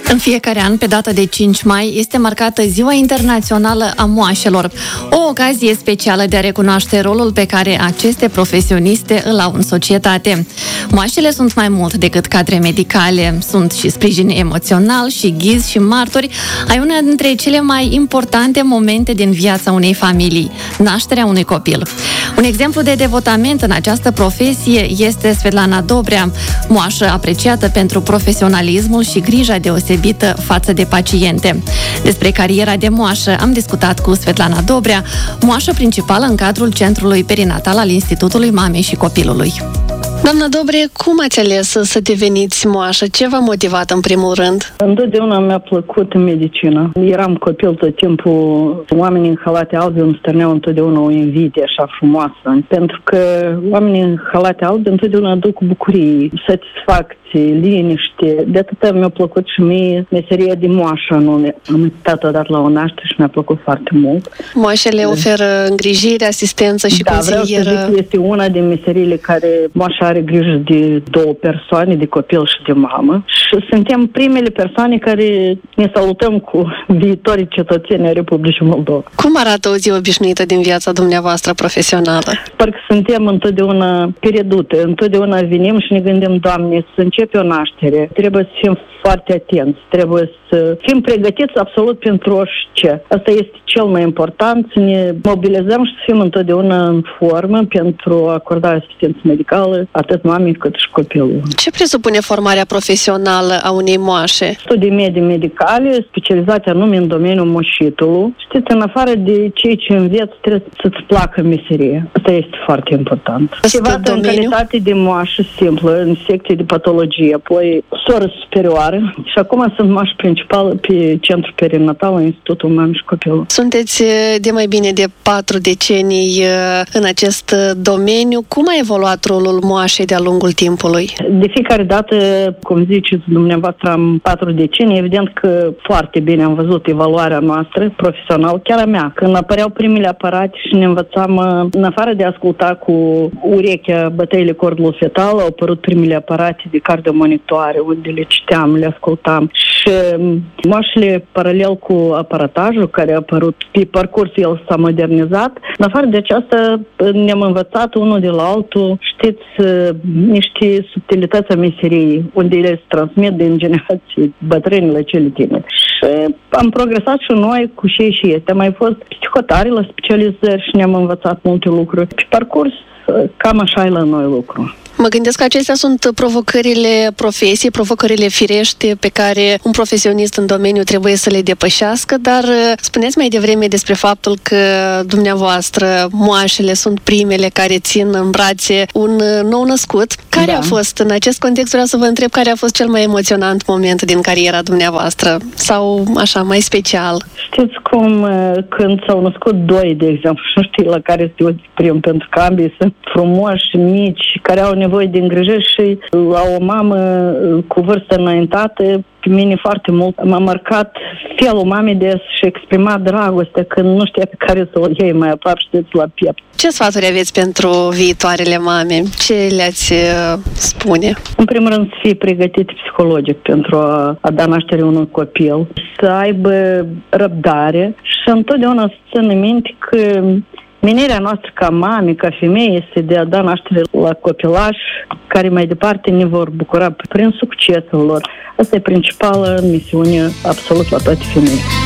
În fiecare an, pe data de 5 mai, este marcată Ziua Internațională a Moașelor, o ocazie specială de a recunoaște rolul pe care aceste profesioniste îl au în societate. Moașele sunt mai mult decât cadre medicale, sunt și sprijin emoțional, și ghizi și martori ai una dintre cele mai importante momente din viața unei familii, nașterea unui copil. Un exemplu de devotament în această profesie este Svetlana Dobrea, moașă apreciată pentru profesionalismul și grija deosebită față de paciente. Despre cariera de moașă am discutat cu Svetlana Dobrea, moașă principală în cadrul Centrului Perinatal al Institutului Mamei și Copilului. Doamna Dobrea, cum ați ales să deveniți moașă? Ce v-a motivat în primul rând? Întotdeauna mi-a plăcut medicina. Eram copil tot timpul. Oamenii în halate albe îmi stârneau întotdeauna o invidie așa frumoasă. Pentru că oamenii în halate albe întotdeauna aduc bucurii, satisfacție, liniște. De atâta mi-a plăcut și mie meseria de moașă anume. Am uitat odată la o naștere și mi-a plăcut foarte mult. Moașele oferă îngrijire, asistență și consilieră. Vreau să zic, este una din meseriile care moașa are grijă de două persoane, de copil și de mamă. Și suntem primele persoane care ne salutăm cu viitorii cetățeni ai Republicii Moldova. Cum arată o zi obișnuită din viața dumneavoastră profesională? Parcă suntem întotdeauna pierdute. Întotdeauna venim și ne gândim, Doamne, să începe o naștere. Trebuie să fim foarte atenți. Trebuie să fim pregătiți absolut pentru orice. Asta este cel mai important, să ne mobilizăm și să fim întotdeauna în formă pentru a acorda asistență medicală atât mamei cât și copilul. Ce presupune formarea profesională a unei moașe? Studii medii medicale, specializate anume în domeniul moșitului. Știți, în afară de cei ce înveți, trebuie să-ți placă meseria. Asta este foarte important. Ceva în calitate de moașă simplă, în secție de patologie, apoi soră superioară și acum sunt moașă principală pe Centrul Perinatal al Institutul Mamei și Copilului. Sunteți de mai bine de 4 decenii în acest domeniu. Cum a evoluat rolul moașei de-a lungul timpului? De fiecare dată, cum ziceți dumneavoastră, am 4 decenii, evident că foarte bine am văzut evaluarea noastră profesională, chiar a mea. Când apăreau primele aparate și ne învățam, în afară de a asculta cu urechea bătăile cordului fetal, au apărut primele aparate de cardiomonitoare, unde le citeam, le ascultam. Și moașele, paralel cu aparatajul care a apărut pe parcurs, el s-a modernizat. În afară de aceasta, ne-am învățat unul de la altul, știți, niște subtilități a meseriei, unde ele se transmit din generații bătrâni la cele tineri. Și am progresat și noi cu ce și este. Am mai fost psihotari la specializări și ne-am învățat multe lucruri. Pe parcurs, cam așa e la noi lucru. Mă gândesc că acestea sunt provocările profesiei, provocările firești pe care un profesionist în domeniu trebuie să le depășească, dar spuneți mai devreme despre faptul că dumneavoastră, moașele, sunt primele care țin în brațe un nou născut. Care a fost, în acest context vreau să vă întreb, care a fost cel mai emoționant moment din cariera dumneavoastră? Sau așa, mai special? Știți cum, când s-au născut doi, de exemplu, nu știu la care este primul, pentru că ambii sunt frumoși, mici, care au nevoie de îngrijire și la o mamă cu vârstă înaintată, pe mine foarte mult m-a marcat felul mamei de a-și exprima dragostea când nu știa pe care să o iei mai aproape, știți, la piept. Ce sfaturi aveți pentru viitoarele mame? Ce le-ați spune? În primul rând să fie pregătit psihologic pentru a da naștere unui copil, să aibă răbdare și întotdeauna să țină minte că menirea noastră ca mame, ca femei, este de a da naștere la copilași care mai departe ne vor bucura prin succesul lor. Asta e principală misiune absolut la toate femeile.